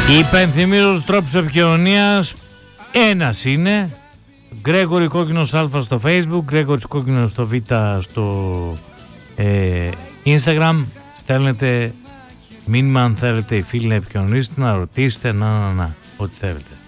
Υπενθυμίζω τους τρόπους επικοινωνίας. Ένας είναι Γκρέγορη Κόκκινος Α στο Facebook, Γκρέγορης Κόκκινος στο Β στο Instagram. Στέλνετε μήνυμα αν θέλετε οι φίλοι να επικοινωνήσετε, να ρωτήσετε, ό,τι θέλετε.